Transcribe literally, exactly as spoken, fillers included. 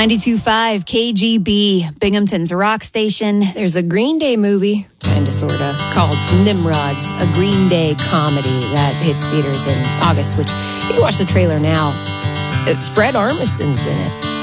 ninety-two point five K G B, Binghamton's rock station. There's a Green Day movie, kind of, sort of. It's called Nimrods, a Green Day comedy that hits theaters in August, which you can watch the trailer now. Fred Armisen's in it.